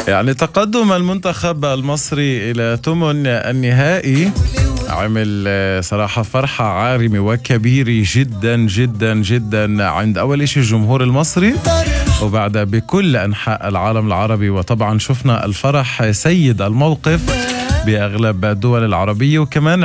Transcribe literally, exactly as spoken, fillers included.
يعني تقدم المنتخب المصري إلى ثمن النهائي عمل صراحة فرحة عارمة وكبيرة جدا جدا جدا عند أول إشي الجمهور المصري، وبعد بكل أنحاء العالم العربي. وطبعا شفنا الفرح سيد الموقف بأغلب الدول العربية، وكمان